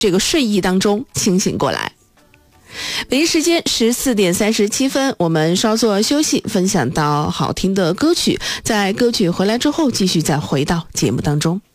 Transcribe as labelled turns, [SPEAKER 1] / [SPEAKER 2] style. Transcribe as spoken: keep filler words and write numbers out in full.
[SPEAKER 1] 这个睡意当中清醒过来。北京时间十四点三十七分，我们稍作休息，分享到好听的歌曲，在歌曲回来之后继续再回到节目当中。